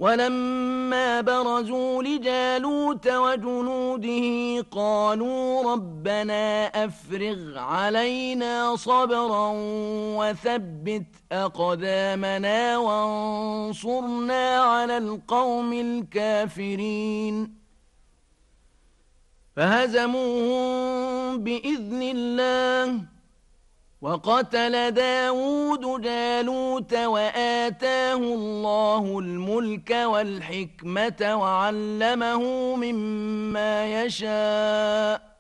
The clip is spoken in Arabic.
ولما برزوا لجالوت وجنوده قالوا ربنا أفرغ علينا صبرا وثبت أقدامنا وانصرنا على القوم الكافرين فهزموهم بإذن الله وقتل داود جالوت وآتاه الله الملك والحكمة وعلمه مما يشاء